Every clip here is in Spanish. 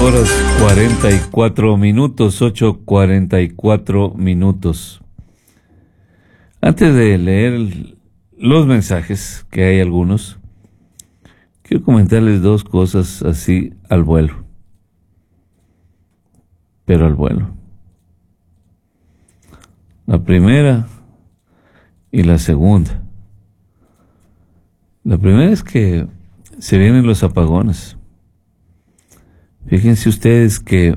Horas 44 minutos, 8:44 minutos. Antes de leer los mensajes, que hay algunos, quiero comentarles dos cosas así al vuelo. Pero al vuelo. La primera y la segunda. La primera es que se vienen los apagones. Fíjense ustedes que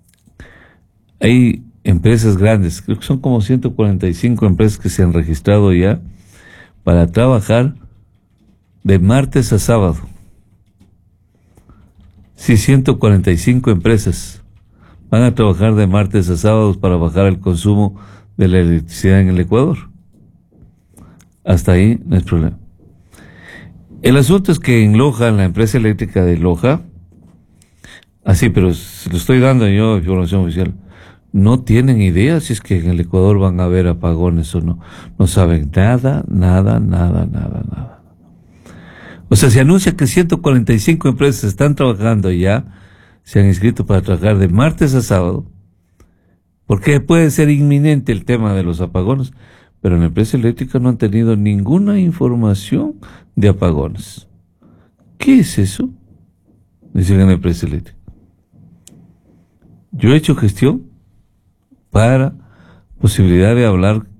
hay empresas grandes, creo que son como 145 empresas que se han registrado ya para trabajar de martes a sábado. Sí, 145 empresas van a trabajar de martes a sábados para bajar el consumo de la electricidad en el Ecuador. Hasta ahí no es problema. El asunto es que en Loja, en la empresa eléctrica de Loja, así, pero se lo estoy dando yo información oficial, no tienen idea si es que en el Ecuador van a haber apagones o no. No saben nada. O sea, se anuncia que 145 empresas están trabajando ya, se han inscrito para trabajar de martes a sábado, porque puede ser inminente el tema de los apagones, pero en la empresa eléctrica no han tenido ninguna información de apagones. ¿Qué es eso? Dicen en la empresa eléctrica. Yo he hecho gestión para posibilidad de hablar